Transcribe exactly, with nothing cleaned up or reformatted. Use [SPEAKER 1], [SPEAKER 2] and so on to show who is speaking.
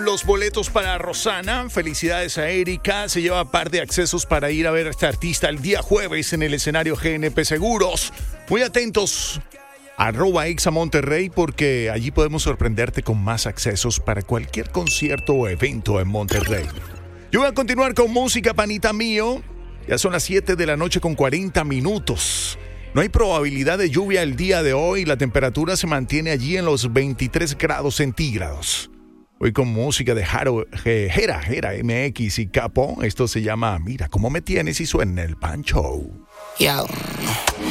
[SPEAKER 1] los boletos para Rosana. Felicidades a Erika. Se lleva par de accesos para ir a ver a este artista el día jueves en el escenario G N P Seguros. Muy atentos. Arroba Exa Monterrey porque allí podemos sorprenderte con más accesos para cualquier concierto o evento en Monterrey. Yo voy a continuar con música, panita mío. Ya son las siete de la noche con cuarenta minutos. No hay probabilidad de lluvia el día de hoy. La temperatura se mantiene allí en los veintitrés grados centígrados. Hoy con música de Jaro, Jera, Jera M X y Capo. Esto se llama Mira cómo me tienes y suena el Pancho.
[SPEAKER 2] Yo.